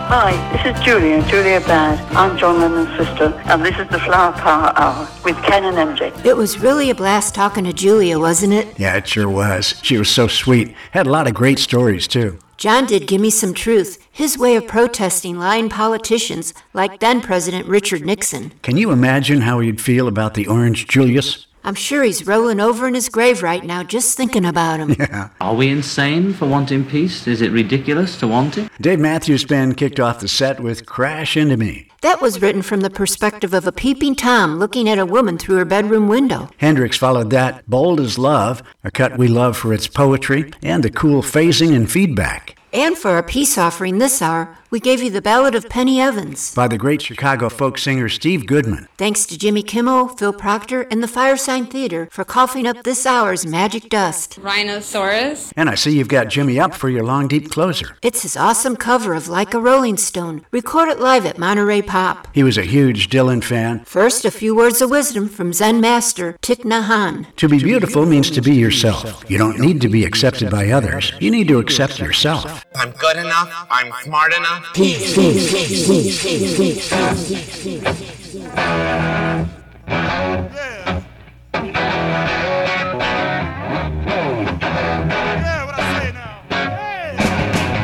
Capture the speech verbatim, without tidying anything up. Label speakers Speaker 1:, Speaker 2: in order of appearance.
Speaker 1: Hi, this is Julia, Julia Baird. I'm John Lennon's sister, and this is the Flower Power Hour with Ken and M J.
Speaker 2: It was really a blast talking to Julia, wasn't it?
Speaker 3: Yeah, it sure was. She was so sweet. Had a lot of great stories, too.
Speaker 2: John did give me some truth. His way of protesting lying politicians, like then President Richard Nixon.
Speaker 3: Can you imagine how he'd feel about the Orange Julius?
Speaker 2: I'm sure he's rolling over in his grave right now just thinking about him.
Speaker 3: Yeah.
Speaker 4: Are we insane for wanting peace? Is it ridiculous to want it?
Speaker 3: Dave Matthews Band kicked off the set with Crash Into Me.
Speaker 2: That was written from the perspective of a peeping Tom looking at a woman through her bedroom window.
Speaker 3: Hendrix followed that, Bold as Love, a cut we love for its poetry and the cool phasing and feedback.
Speaker 2: And for our peace offering this hour, we gave you the Ballad of Penny Evans
Speaker 3: by the great Chicago folk singer Steve Goodman.
Speaker 2: Thanks to Jimmy Kimmel, Phil Proctor, and the Firesign Theater for coughing up this hour's magic dust.
Speaker 5: Rhinoceros.
Speaker 3: And I see you've got Jimmy up for your long, deep closer.
Speaker 2: It's his awesome cover of Like a Rolling Stone, recorded live at Monterey Pop.
Speaker 3: He was a huge Dylan fan.
Speaker 2: First, a few words of wisdom from Zen master Thich Nhat Hanh.
Speaker 3: To be beautiful means to be yourself. You don't need to be accepted by others. You need to accept yourself.
Speaker 6: I'm good enough. I'm smart enough.
Speaker 7: Peace, peace, peace, peace, peace, peace.